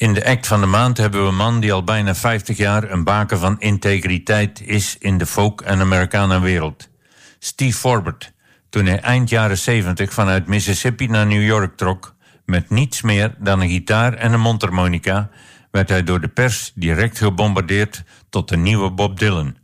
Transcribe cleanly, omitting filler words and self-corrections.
In de act van de maand hebben we een man die al bijna 50 jaar een baken van integriteit is in de folk- en Americana-wereld. Steve Forbert, toen hij eind jaren 70 vanuit Mississippi naar New York trok, met niets meer dan een gitaar en een mondharmonica, werd hij door de pers direct gebombardeerd tot de nieuwe Bob Dylan.